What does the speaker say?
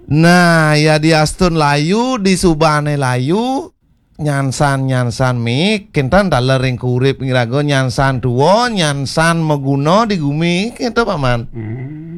Nah, ya diastun layu di subane layu nyansan mik kintan dalering kurip ngirago nyansan duo nyansan meguno di gumi gitu paman.